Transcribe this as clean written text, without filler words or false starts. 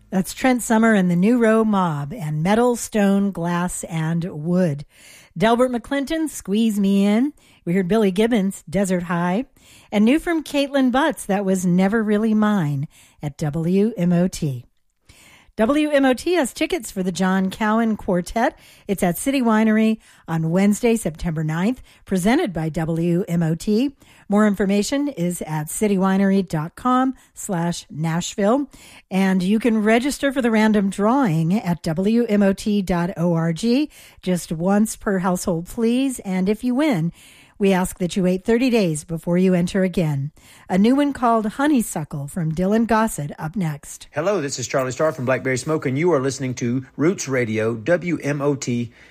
That's Trent Summer and the New Row Mob and Metal, Stone, Glass, and Wood. Delbert McClinton, Squeeze Me In. We heard Billy Gibbons, Desert High. And new from Caitlin Butts, that was Never Really Mine at WMOT. WMOT has tickets for the John Cowan Quartet. It's at City Winery on Wednesday, September 9th, presented by WMOT. More information is at citywinery.com/Nashville. And you can register for the random drawing at WMOT.org just once per household, please. And if you win, we ask that you wait 30 days before you enter again. A new one called Honeysuckle from Dylan Gossett up next. Hello, this is Charlie Starr from Blackberry Smoke, and you are listening to Roots Radio, WMOT